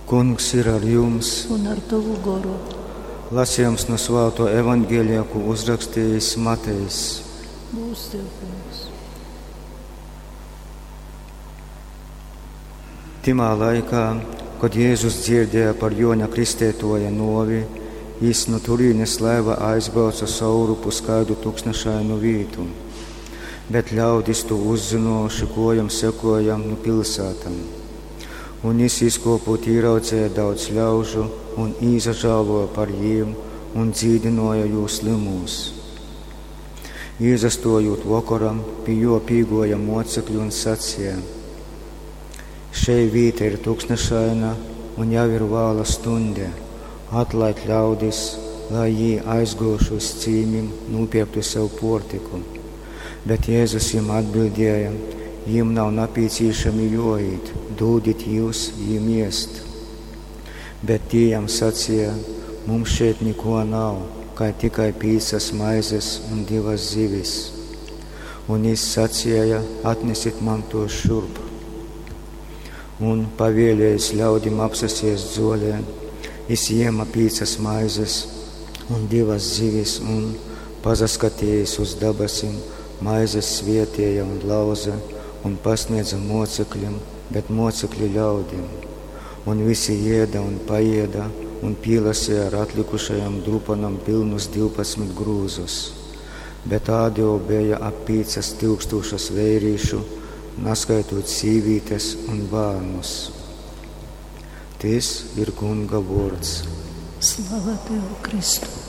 Kungs ir ar jums. Un ar tavu garu. Lasījums no Svēto evaņģēlija, ko uzrakstījis Matejs. Būs tev, Kungs. Timā laikā, kad Jēzus dzirdēja par Joņa Kristētoja novi, viņš no turienes laiva aizbrauca sauru puskaidu tūkstnešainu vītu, bet ļaudis to uzzinoši kojam sekojam no pilsētam. Un viņš izkopot ieraudzēja daudz ļaužu un izažāloja par jiem un dzīdinoja jūs slimus. Iezastojot vakaram, pie jo pīgoja mocekļi un sacīja: šeit vīta ir tūkstnešaina un jau ir vēla stunda, atlaid ļaudis, lai jī aizgošu uz cīmim, nūpiektu sev portiku. Bet Jēzus jiem atbildēja: jiem nav napīcīšami joīt, dūdit jūs jiem iest. Bet tie jam sacīja: mums šeit neko nav, kā tikai 5 maizes un 2 zivis. Un viņš sacīja: atnesit man to šurp. Un pavēlējis ļaudim apsasies dzolē, viņš iema 5 maizes un 2 zivis un pazaskatījis uz dabasim, maizes svietēja un lauza un pasniedza mocekļiem, bet mocekļi ļaudim. Un visi ēda un paēda un pīlasīja ar atlikušajam drupanam pilnus 12 grūzus. Bet ādeo bija ap 5000 vērīšu, naskaitot sīvītes un bērnus. Tas ir Kunga vārds. Slava tev, Kristu!